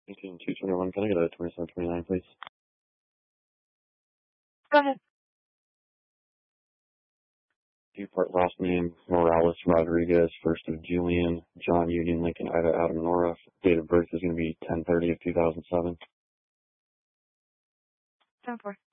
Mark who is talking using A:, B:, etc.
A: 221, can I get a 2729, please?
B: Go ahead.
A: Depart last name, Morales Rodriguez, first of Julian, John Union, Lincoln, Ida, Adam, Nora. Date of birth is going to be 10/30 of 2007.
B: 10-4.